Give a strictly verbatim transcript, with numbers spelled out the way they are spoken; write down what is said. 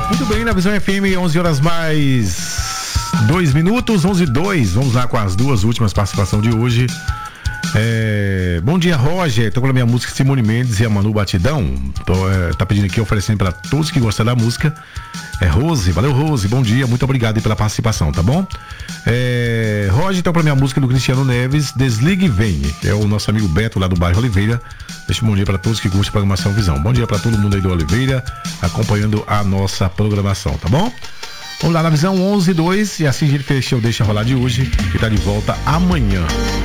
Muito bem, na Visão F M, onze horas mais dois minutos, onze e dois. Vamos lá com as duas últimas participações de hoje. É, bom dia, Roger. Tô com a minha música Simone Mendes e a Manu Batidão. Tô, é, tá pedindo aqui, oferecendo para todos que gostam da música. É Rose, valeu Rose, bom dia, muito obrigado aí pela participação, tá bom? É, Roger, então pra minha música do Cristiano Neves, Desligue e Vem, é o nosso amigo Beto lá do bairro Oliveira. Deixa um bom dia pra todos que gostam da programação Visão. Bom dia pra todo mundo aí do Oliveira, acompanhando a nossa programação, tá bom? Vamos lá na Visão onze e dois, e assim a gente fechou o Deixa Rolar de hoje, que tá de volta amanhã.